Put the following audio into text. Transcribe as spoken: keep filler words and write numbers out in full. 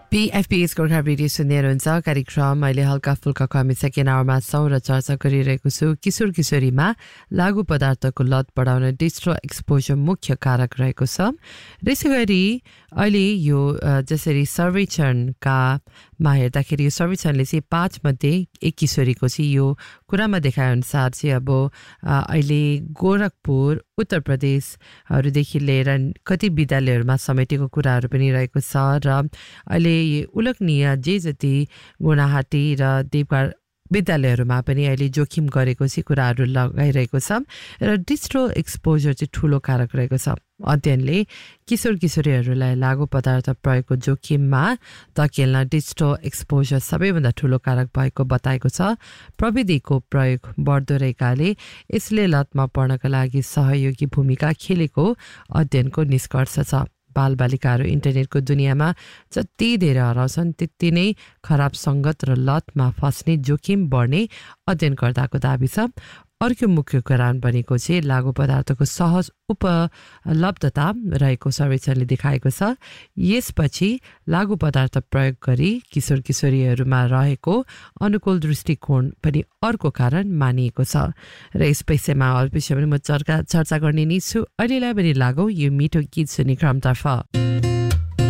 पीएफपीएस Gorkha radio सुन्दै हुनुहुन्छ। कार्यक्रम अहिले हल्का फुल्का कमी सेकेन्ड आवरमा छौँ र चर्चा गरिरहेको छु किशोर किशोरीमा लागु पदार्थको लत बढाउन डिस्ट्रो एक्सपोजर मुख्य कारक रहेको छ। र यसै गरी अहिले यो जसरी सर्वेक्षणका मा हेर्दाखेरि यो सर्वेक्षणले चाहिँ पाँच मध्ये एक किशोरीको चाहिँ यो कुरामा देखाएअनुसार चाहिँ अब अहिले गोरखपुर उत्तर प्रदेशहरूदेखि लिएर कति विद्यालयहरूमा समेटेको कुराहरू पनि रहेको छ। र अहिले उल्लेखनीय जे जति गुनाहाटी र देवघर विद्यालयहरूमा पनि अहिले जोखिम गरेको चाहिँ कुराहरू लगाइरहेको छ र डिस्ट्रो एक्सपोजर चाहिँ ठुलो कारक रहेको छ। अध्ययनले किशोर किशोरीहरूलाई लागु पदार्थ प्रयोगको जोखिममा धकेल्न डिस्ट्रो एक्सपोजर सबैभन्दा ठुलो कारक भएको बताएको छ। प्रविधिको प्रयोग बढ्दो रहेकाले यसले लतमा पर्नका लागि सहयोगी भूमिका खेलेको अध्ययनको निष्कर्ष छ। बालबालिकाहरू इन्टरनेटको दुनियाँमा जति धेरै हराउँछन् त्यति नै खराब सङ्गत र लतमा फस्ने जोखिम बढ्ने अध्ययनकर्ताको दाबी छ। अर्को मुख्य कारण बनेको चाहिँ लागु पदार्थको सहज उपलब्धता रहेको सर्वेक्षणले देखाएको छ। यसपछि लागु पदार्थ प्रयोग गरी किशोर किशोरीहरूमा रहेको अनुकूल दृष्टिकोण पनि अर्को कारण मानिएको छ। र यस विषयमा अरू विषय पनि म चर्चा चर्चा गर्ने नै छु। अहिलेलाई पनि लागौ यो मिठो गीत सुन्ने क्रमतर्फ।